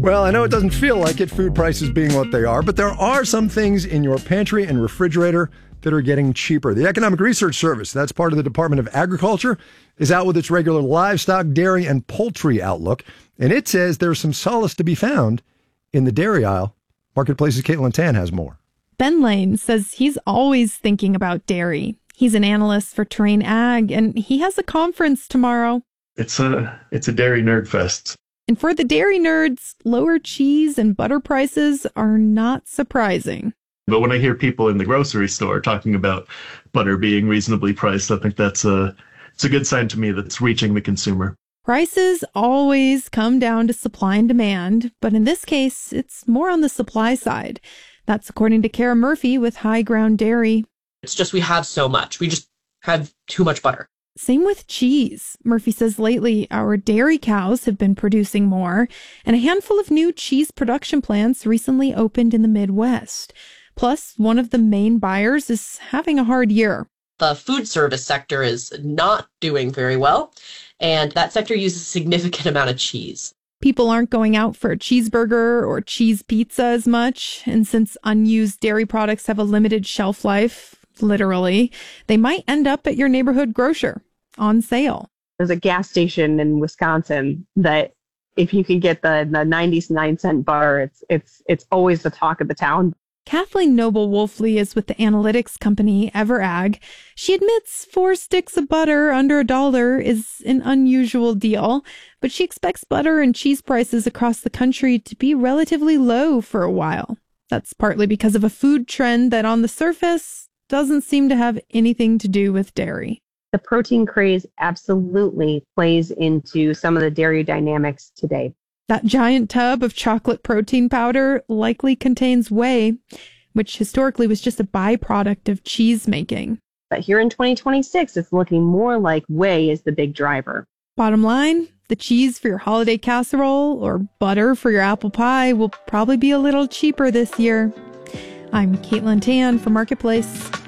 Well, I know it doesn't feel like it, food prices being what they are, but there are some things in your pantry and refrigerator that are getting cheaper. The Economic Research Service, that's part of the Department of Agriculture, is out with its regular livestock, dairy, and poultry outlook, and it says there's some solace to be found in the dairy aisle. Marketplace's Caitlin Tan has more. Ben Lane says he's always thinking about dairy. He's an analyst for Terrain Ag, and he has a conference tomorrow. It's a dairy nerd fest. And for the dairy nerds, lower cheese and butter prices are not surprising. But when I hear people in the grocery store talking about butter being reasonably priced, I think it's a good sign to me that it's reaching the consumer. Prices always come down to supply and demand, but in this case, it's more on the supply side. That's according to Kara Murphy with High Ground Dairy. It's just we have so much. We just have too much butter. Same with cheese. Murphy says lately our dairy cows have been producing more, and a handful of new cheese production plants recently opened in the Midwest. Plus, one of the main buyers is having a hard year. The food service sector is not doing very well, and that sector uses a significant amount of cheese. People aren't going out for a cheeseburger or cheese pizza as much, and since unused dairy products have a limited shelf life, literally, they might end up at your neighborhood grocer on sale. There's a gas station in Wisconsin that if you can get the 99-cent butter, it's always the talk of the town. Kathleen Noble-Wolfley is with the analytics company EverAg. She admits 4 sticks of butter under $1 is an unusual deal, but she expects butter and cheese prices across the country to be relatively low for a while. That's partly because of a food trend that on the surface doesn't seem to have anything to do with dairy. The protein craze absolutely plays into some of the dairy dynamics today. That giant tub of chocolate protein powder likely contains whey, which historically was just a byproduct of cheese making. But here in 2026, it's looking more like whey is the big driver. Bottom line, the cheese for your holiday casserole or butter for your apple pie will probably be a little cheaper this year. I'm Caitlin Tan for Marketplace.